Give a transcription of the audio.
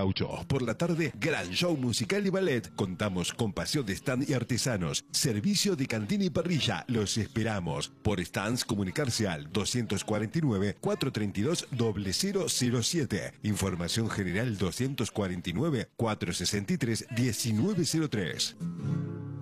Gaucho. Por la tarde, gran show musical y ballet. Contamos con pasión de stand y artesanos. Servicio de cantina y parrilla. Los esperamos. Por stands, comunicarse al 249-432-0007. Información general 249-463-1903.